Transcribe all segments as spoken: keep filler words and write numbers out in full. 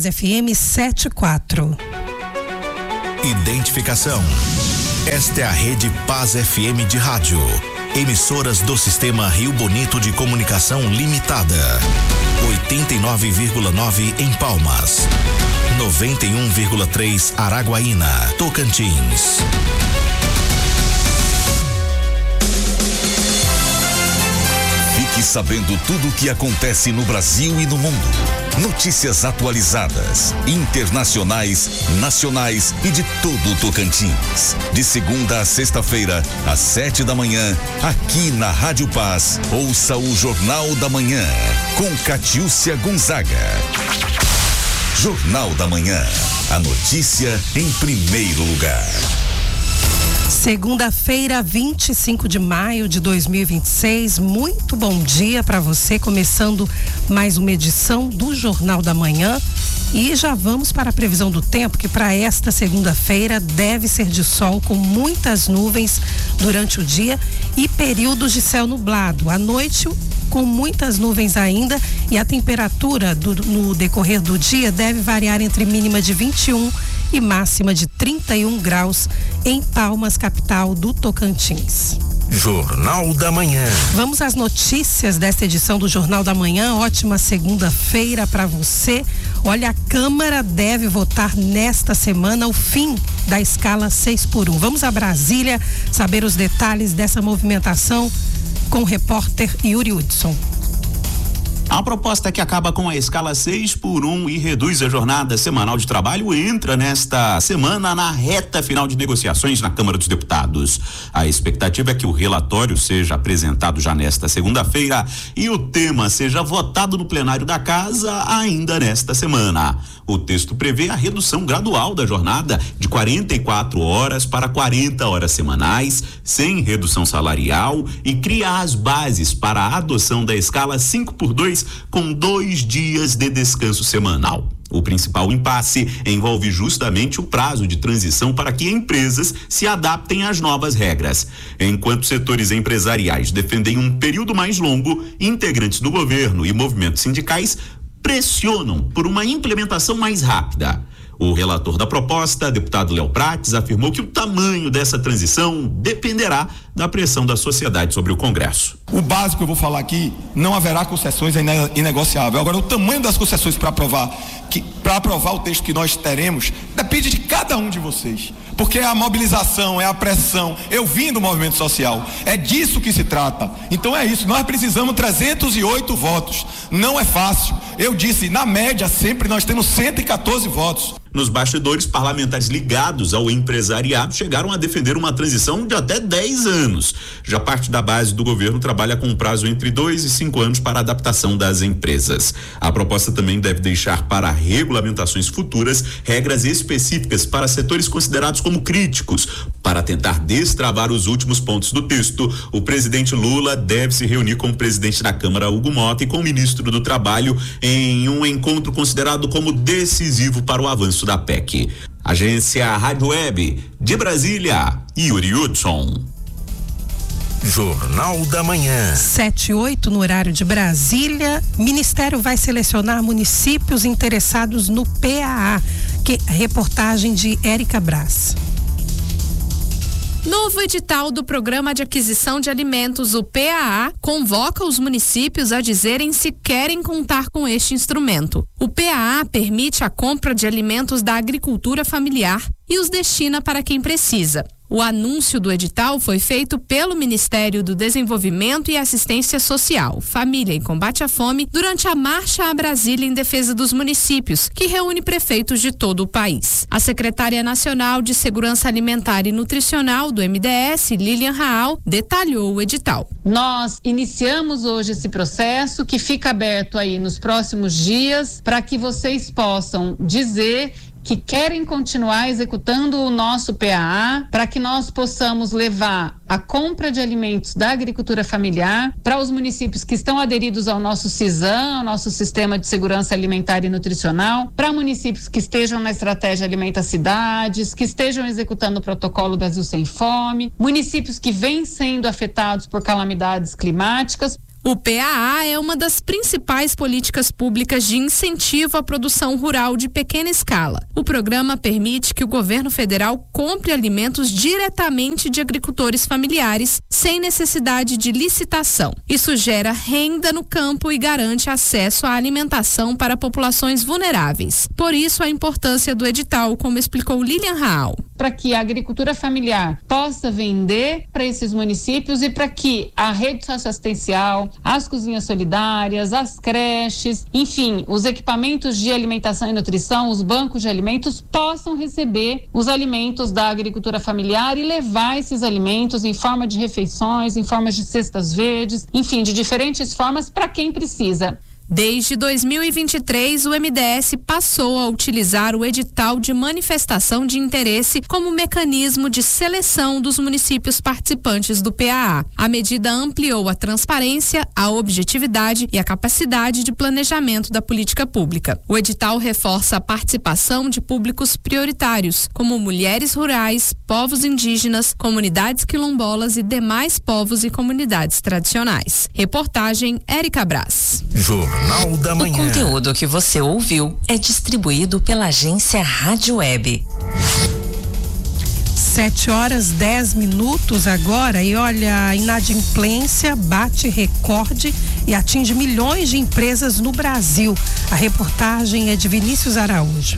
Paz F M sete quatro. Identificação. Esta é a Rede Paz F M de rádio. Emissoras do Sistema Rio Bonito de Comunicação Limitada. oitenta e nove vírgula nove em Palmas. noventa e um vírgula três Araguaína, Tocantins. Fique sabendo tudo o que acontece no Brasil e no mundo. Notícias atualizadas, internacionais, nacionais e de todo o Tocantins. De segunda a sexta-feira, às sete da manhã, aqui na Rádio Paz, ouça o Jornal da Manhã, com Catiúcia Gonzaga. Jornal da Manhã, a notícia em primeiro lugar. Segunda-feira, vinte e cinco de maio de dois mil e vinte e seis. Muito bom dia para você, começando mais uma edição do Jornal da Manhã. E já vamos para a previsão do tempo, que para esta segunda-feira deve ser de sol com muitas nuvens durante o dia e períodos de céu nublado. À noite, com muitas nuvens ainda, e a temperatura do, no decorrer do dia deve variar entre mínima de vinte e um e máxima de trinta e um graus em Palmas, capital do Tocantins. Jornal da Manhã. Vamos às notícias desta edição do Jornal da Manhã. Ótima segunda-feira para você. Olha, a Câmara deve votar nesta semana o fim da escala seis por um. Vamos a Brasília saber os detalhes dessa movimentação com o repórter Yuri Hudson. A proposta que acaba com a escala seis por um e reduz a jornada semanal de trabalho entra nesta semana na reta final de negociações na Câmara dos Deputados. A expectativa é que o relatório seja apresentado já nesta segunda-feira e o tema seja votado no plenário da Casa ainda nesta semana. O texto prevê a redução gradual da jornada de quarenta e quatro horas para quarenta horas semanais, sem redução salarial, e cria as bases para a adoção da escala cinco por dois com dois dias de descanso semanal. O principal impasse envolve justamente o prazo de transição para que empresas se adaptem às novas regras. Enquanto setores empresariais defendem um período mais longo, integrantes do governo e movimentos sindicais pressionam por uma implementação mais rápida. O relator da proposta, deputado Léo Prates, afirmou que o tamanho dessa transição dependerá da pressão da sociedade sobre o Congresso. O básico que eu vou falar aqui, não haverá concessões, é inegociável. Agora, o tamanho das concessões para aprovar, que, para aprovar o texto que nós teremos, depende de cada um de vocês. Porque é a mobilização, é a pressão. Eu vim do movimento social. É disso que se trata. Então é isso. Nós precisamos trezentos e oito votos. Não é fácil. Eu disse, na média, sempre nós temos cento e quatorze votos. Nos bastidores, parlamentares ligados ao empresariado chegaram a defender uma transição de até dez anos. Já parte da base do governo trabalha com um prazo entre dois e cinco anos para a adaptação das empresas. A proposta também deve deixar para regulamentações futuras regras específicas para setores considerados como críticos. Para tentar destravar os últimos pontos do texto, o presidente Lula deve se reunir com o presidente da Câmara, Hugo Mota, e com o ministro do Trabalho em um encontro considerado como decisivo para o avanço da P E C. Agência Rádio Web de Brasília, Yuri Hudson. Jornal da Manhã. sete e oito no horário de Brasília. Ministério vai selecionar municípios interessados no P A A. Que reportagem de Érica Braz. Novo edital do Programa de Aquisição de Alimentos, o P A A, convoca os municípios a dizerem se querem contar com este instrumento. O P A A permite a compra de alimentos da agricultura familiar e os destina para quem precisa. O anúncio do edital foi feito pelo Ministério do Desenvolvimento e Assistência Social, Família e Combate à Fome durante a Marcha a Brasília em defesa dos municípios, que reúne prefeitos de todo o país. A secretária nacional de Segurança Alimentar e Nutricional do M D S, Lilian Raal, detalhou o edital. Nós iniciamos hoje esse processo que fica aberto aí nos próximos dias para que vocês possam dizer que querem continuar executando o nosso P A A, para que nós possamos levar a compra de alimentos da agricultura familiar para os municípios que estão aderidos ao nosso CISAM, ao nosso Sistema de Segurança Alimentar e Nutricional, para municípios que estejam na estratégia Alimenta Cidades, que estejam executando o protocolo Brasil Sem Fome, municípios que vêm sendo afetados por calamidades climáticas. O P A A é uma das principais políticas públicas de incentivo à produção rural de pequena escala. O programa permite que o governo federal compre alimentos diretamente de agricultores familiares, sem necessidade de licitação. Isso gera renda no campo e garante acesso à alimentação para populações vulneráveis. Por isso, a importância do edital, como explicou Lilian Raal. Para que a agricultura familiar possa vender para esses municípios e para que a rede socioassistencial, as cozinhas solidárias, as creches, enfim, os equipamentos de alimentação e nutrição, os bancos de alimentos possam receber os alimentos da agricultura familiar e levar esses alimentos em forma de refeições, em forma de cestas verdes, enfim, de diferentes formas para quem precisa. Desde dois mil e vinte e três, o M D S passou a utilizar o edital de manifestação de interesse como mecanismo de seleção dos municípios participantes do P A A. A medida ampliou a transparência, a objetividade e a capacidade de planejamento da política pública. O edital reforça a participação de públicos prioritários, como mulheres rurais, povos indígenas, comunidades quilombolas e demais povos e comunidades tradicionais. Reportagem Érica Brás. Jornal da Manhã. O conteúdo que você ouviu é distribuído pela agência Rádio Web. Sete horas, dez minutos agora e olha, a inadimplência bate recorde e atinge milhões de empresas no Brasil. A reportagem é de Vinícius Araújo.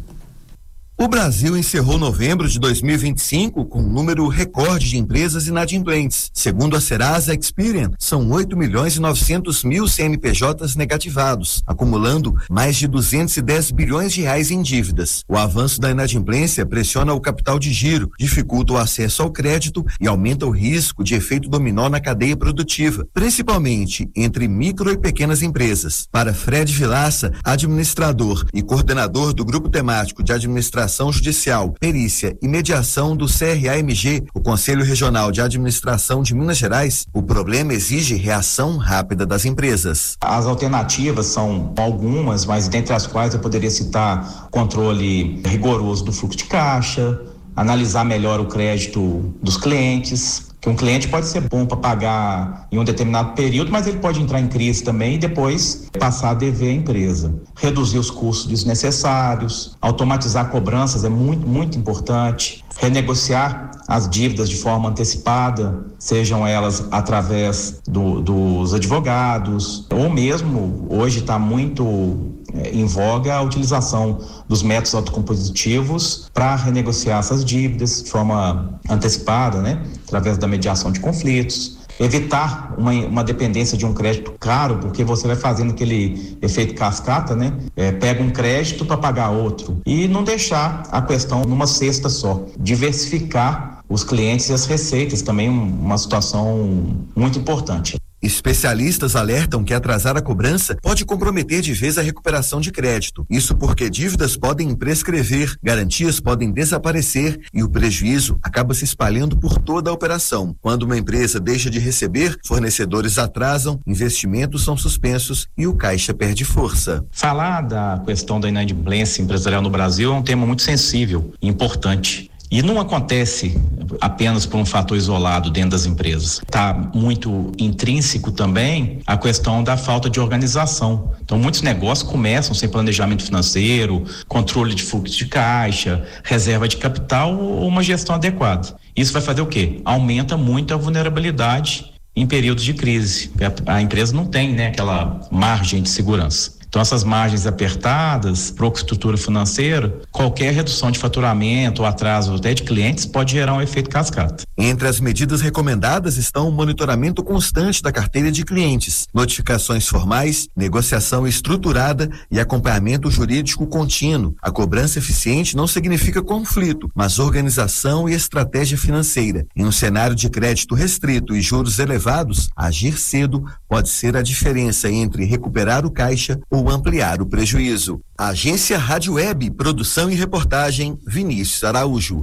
O Brasil encerrou novembro de dois mil e vinte e cinco com um número recorde de empresas inadimplentes. Segundo a Serasa Experian, são oito milhões e novecentos mil C N P Js negativados, acumulando mais de duzentos e dez bilhões de reais em dívidas. O avanço da inadimplência pressiona o capital de giro, dificulta o acesso ao crédito e aumenta o risco de efeito dominó na cadeia produtiva, principalmente entre micro e pequenas empresas. Para Fred Vilaça, administrador e coordenador do Grupo Temático de Administração Judicial, Perícia e Mediação do C R A M G, o Conselho Regional de Administração de Minas Gerais, o problema exige reação rápida das empresas. As alternativas são algumas, mas dentre as quais eu poderia citar controle rigoroso do fluxo de caixa, analisar melhor o crédito dos clientes, que um cliente pode ser bom para pagar em um determinado período, mas ele pode entrar em crise também e depois passar a dever à empresa. Reduzir os custos desnecessários, automatizar cobranças é muito, muito importante. Renegociar as dívidas de forma antecipada, sejam elas através do, dos advogados, ou mesmo, hoje está muito é, em voga a utilização dos métodos autocompositivos para renegociar essas dívidas de forma antecipada, né? Através da mediação de conflitos. Evitar uma, uma dependência de um crédito caro, porque você vai fazendo aquele efeito cascata, né? É, pega um crédito para pagar outro. E não deixar a questão numa cesta só. Diversificar os clientes e as receitas, também uma situação muito importante. Especialistas alertam que atrasar a cobrança pode comprometer de vez a recuperação de crédito. Isso porque dívidas podem prescrever, garantias podem desaparecer e o prejuízo acaba se espalhando por toda a operação. Quando uma empresa deixa de receber, fornecedores atrasam, investimentos são suspensos e o caixa perde força. Falar da questão da inadimplência empresarial no Brasil é um tema muito sensível e importante. E não acontece apenas por um fator isolado dentro das empresas. Está muito intrínseco também a questão da falta de organização. Então, muitos negócios começam sem planejamento financeiro, controle de fluxo de caixa, reserva de capital ou uma gestão adequada. Isso vai fazer o quê? Aumenta muito a vulnerabilidade em períodos de crise. A empresa não tem, né, aquela margem de segurança. Então, essas margens apertadas, para a estrutura financeira, qualquer redução de faturamento ou atraso até de clientes pode gerar um efeito cascata. Entre as medidas recomendadas estão o monitoramento constante da carteira de clientes, notificações formais, negociação estruturada e acompanhamento jurídico contínuo. A cobrança eficiente não significa conflito, mas organização e estratégia financeira. Em um cenário de crédito restrito e juros elevados, agir cedo pode ser a diferença entre recuperar o caixa ou ou ampliar o prejuízo. Agência Rádio Web, produção e reportagem, Vinícius Araújo.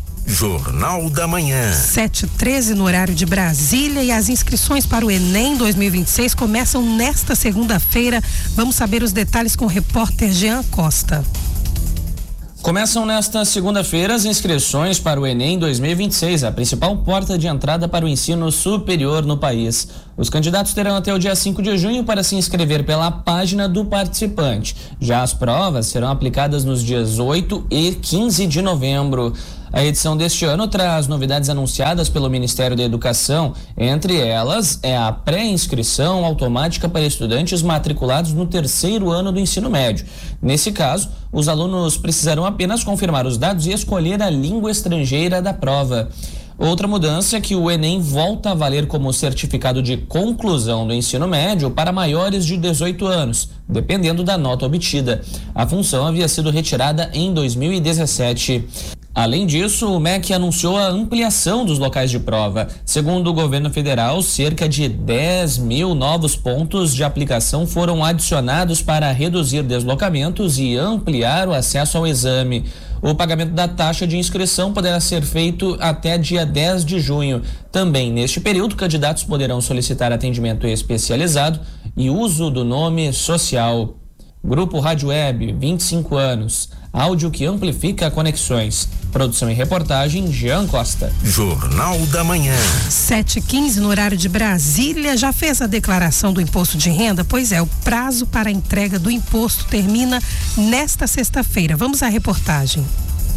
Jornal da Manhã. sete e treze no horário de Brasília e as inscrições para o Enem dois mil e vinte e seis começam nesta segunda-feira. Vamos saber os detalhes com o repórter Jean Costa. Começam nesta segunda-feira as inscrições para o Enem dois mil e vinte e seis, a principal porta de entrada para o ensino superior no país. Os candidatos terão até o dia cinco de junho para se inscrever pela página do participante. Já as provas serão aplicadas nos dias oito e quinze de novembro. A edição deste ano traz novidades anunciadas pelo Ministério da Educação. Entre elas é a pré-inscrição automática para estudantes matriculados no terceiro ano do ensino médio. Nesse caso, os alunos precisarão apenas confirmar os dados e escolher a língua estrangeira da prova. Outra mudança é que o Enem volta a valer como certificado de conclusão do ensino médio para maiores de dezoito anos, dependendo da nota obtida. A função havia sido retirada em dois mil e dezessete. Além disso, o M E C anunciou a ampliação dos locais de prova. Segundo o governo federal, cerca de dez mil novos pontos de aplicação foram adicionados para reduzir deslocamentos e ampliar o acesso ao exame. O pagamento da taxa de inscrição poderá ser feito até dia dez de junho. Também neste período, candidatos poderão solicitar atendimento especializado e uso do nome social. Grupo Rádio Web, vinte e cinco anos. Áudio que amplifica conexões. Produção e reportagem, Jean Costa. Jornal da Manhã. sete e quinze no horário de Brasília. Já fez a declaração do imposto de renda? Pois é, o prazo para a entrega do imposto termina nesta sexta-feira. Vamos à reportagem.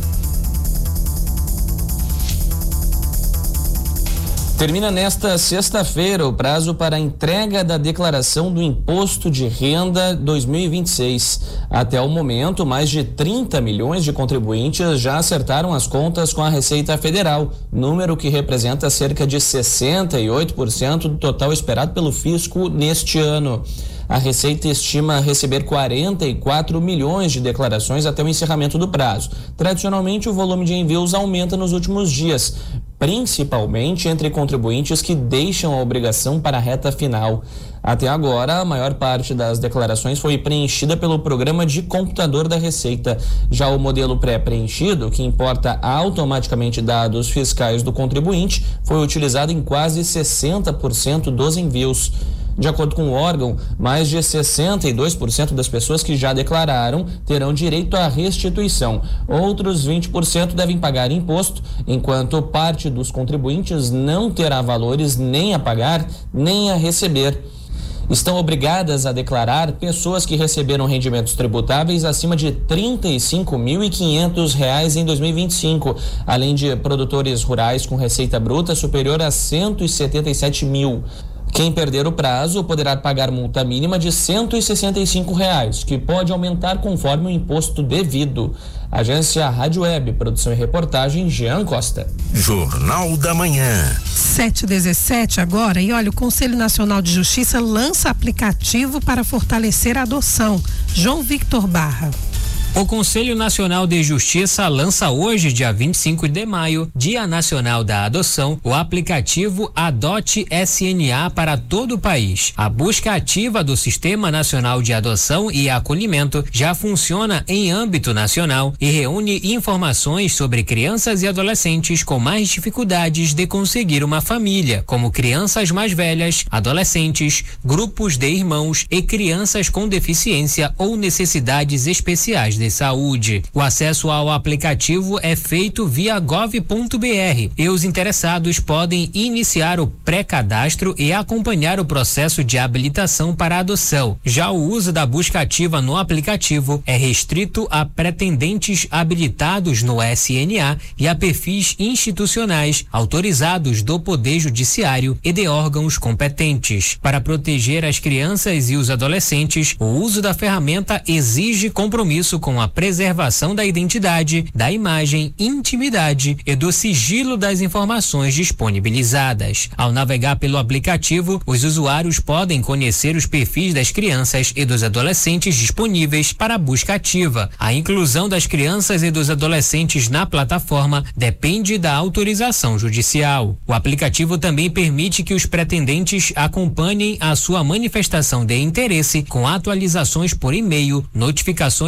Termina nesta sexta-feira o prazo para a entrega da declaração do Imposto de Renda dois mil e vinte e seis. Até o momento, mais de trinta milhões de contribuintes já acertaram as contas com a Receita Federal, número que representa cerca de sessenta e oito por cento do total esperado pelo fisco neste ano. A Receita estima receber quarenta e quatro milhões de declarações até o encerramento do prazo. Tradicionalmente, o volume de envios aumenta nos últimos dias, principalmente entre contribuintes que deixam a obrigação para a reta final. Até agora, a maior parte das declarações foi preenchida pelo programa de computador da Receita. Já o modelo pré-preenchido, que importa automaticamente dados fiscais do contribuinte, foi utilizado em quase sessenta por cento dos envios. De acordo com o órgão, mais de sessenta e dois por cento das pessoas que já declararam terão direito à restituição. Outros vinte por cento devem pagar imposto, enquanto parte dos contribuintes não terá valores nem a pagar, nem a receber. Estão obrigadas a declarar pessoas que receberam rendimentos tributáveis acima de trinta e cinco mil e quinhentos reais em dois mil e vinte e cinco, além de produtores rurais com receita bruta superior a cento e setenta e sete mil. Quem perder o prazo poderá pagar multa mínima de cento e sessenta e cinco reais, que pode aumentar conforme o imposto devido. Agência Rádio Web, produção e reportagem, Jean Costa. Jornal da Manhã. sete e dezessete agora, e olha, o Conselho Nacional de Justiça lança aplicativo para fortalecer a adoção. João Victor Barra. O Conselho Nacional de Justiça lança hoje, dia vinte e cinco de maio, Dia Nacional da Adoção, o aplicativo Adote S N A para todo o país. A busca ativa do Sistema Nacional de Adoção e Acolhimento já funciona em âmbito nacional e reúne informações sobre crianças e adolescentes com mais dificuldades de conseguir uma família, como crianças mais velhas, adolescentes, grupos de irmãos e crianças com deficiência ou necessidades especiais de saúde. O acesso ao aplicativo é feito via gov ponto br e os interessados podem iniciar o pré-cadastro e acompanhar o processo de habilitação para a adoção. Já o uso da busca ativa no aplicativo é restrito a pretendentes habilitados no S N A e a perfis institucionais autorizados do Poder Judiciário e de órgãos competentes. Para proteger as crianças e os adolescentes, o uso da ferramenta exige compromisso com a preservação da identidade, da imagem, intimidade e do sigilo das informações disponibilizadas. Ao navegar pelo aplicativo, os usuários podem conhecer os perfis das crianças e dos adolescentes disponíveis para a busca ativa. A inclusão das crianças e dos adolescentes na plataforma depende da autorização judicial. O aplicativo também permite que os pretendentes acompanhem a sua manifestação de interesse com atualizações por e-mail, notificações no próprio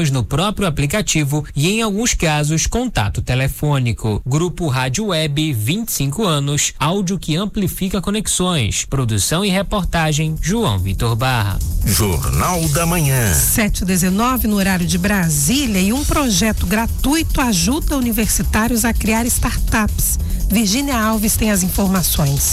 próprio aplicativo e, em alguns casos, contato telefônico. Grupo Rádio Web, vinte e cinco anos, áudio que amplifica conexões. Produção e reportagem, João Vitor Barra. Jornal da Manhã. sete e dezenove no horário de Brasília, e um projeto gratuito ajuda universitários a criar startups. Virgínia Alves tem as informações.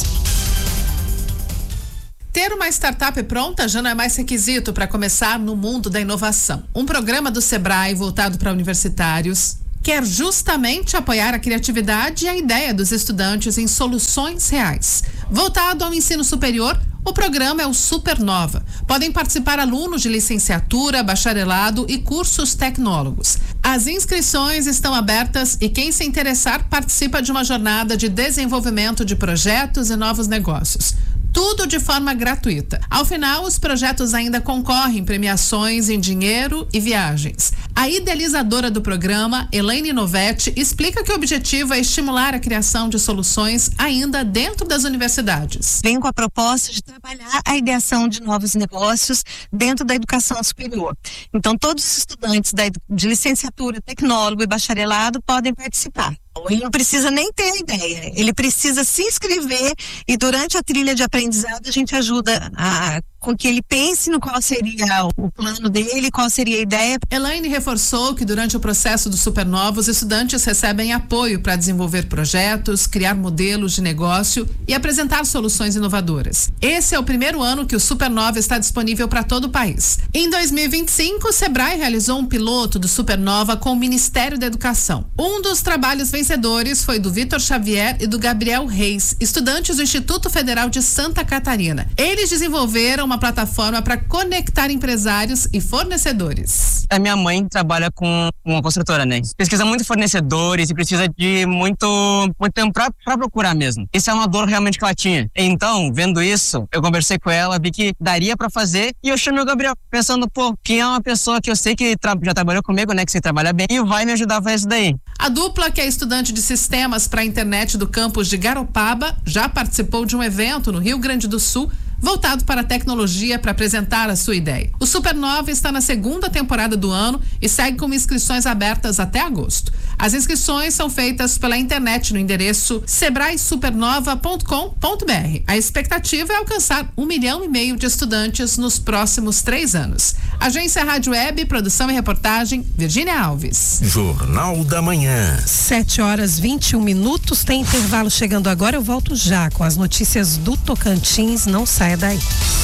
Ter uma startup pronta já não é mais requisito para começar no mundo da inovação. Um programa do Sebrae voltado para universitários quer justamente apoiar a criatividade e a ideia dos estudantes em soluções reais. Voltado ao ensino superior, o programa é o Supernova. Podem participar alunos de licenciatura, bacharelado e cursos tecnólogos. As inscrições estão abertas e quem se interessar participa de uma jornada de desenvolvimento de projetos e novos negócios. Tudo de forma gratuita. Ao final, os projetos ainda concorrem premiações em dinheiro e viagens. A idealizadora do programa, Elaine Novetti, explica que o objetivo é estimular a criação de soluções ainda dentro das universidades. Vem com a proposta de trabalhar a ideação de novos negócios dentro da educação superior. Então, todos os estudantes da, de licenciatura, tecnólogo e bacharelado podem participar. Ele não precisa nem ter a ideia, ele precisa se inscrever e durante a trilha de aprendizado a gente ajuda a, com que ele pense no qual seria o plano dele, qual seria a ideia. Elaine reforçou que durante o processo do Supernova, os estudantes recebem apoio para desenvolver projetos, criar modelos de negócio e apresentar soluções inovadoras. Esse é o primeiro ano que o Supernova está disponível para todo o país. Em dois mil e vinte e cinco, o Sebrae realizou um piloto do Supernova com o Ministério da Educação. Um dos trabalhos vencedores foi do Vitor Xavier e do Gabriel Reis, estudantes do Instituto Federal de Santa Catarina. Eles desenvolveram uma plataforma para conectar empresários e fornecedores. A minha mãe trabalha com uma construtora, né? Pesquisa muito fornecedores e precisa de muito, muito tempo para procurar mesmo. Isso é uma dor realmente que ela tinha. Então, vendo isso, eu conversei com ela, vi que daria para fazer e eu chamei o Gabriel, pensando, pô, quem é uma pessoa que eu sei que tra- já trabalhou comigo, né? Que você trabalha bem e vai me ajudar a fazer isso daí. A dupla, que é estudante de sistemas para a internet do campus de Garopaba, já participou de um evento no Rio Grande do Sul voltado para a tecnologia para apresentar a sua ideia. O Supernova está na segunda temporada do ano e segue com inscrições abertas até agosto. As inscrições são feitas pela internet no endereço sebrae supernova ponto com ponto b r. A expectativa é alcançar um milhão e meio de estudantes nos próximos três anos. Agência Rádio Web, produção e reportagem, Virgínia Alves. Jornal da Manhã. sete horas vinte e um minutos, tem intervalo chegando agora, eu volto já com as notícias do Tocantins, não saia daí.